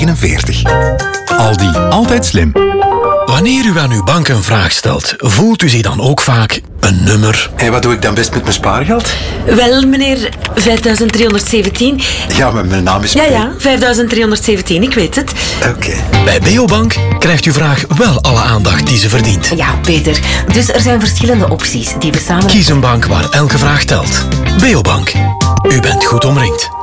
41. Aldi, altijd slim. Wanneer u aan uw bank een vraag stelt, voelt u zich dan ook vaak een nummer? En wat doe ik dan best met mijn spaargeld? Wel, meneer, 5317. Ja, maar mijn naam is... Ja, 5317, ik weet het. Oké. Bij Beobank krijgt uw vraag wel alle aandacht die ze verdient. Ja, Peter. Dus er zijn verschillende opties die we samen... Kies een bank waar elke vraag telt. Beobank. U bent goed omringd.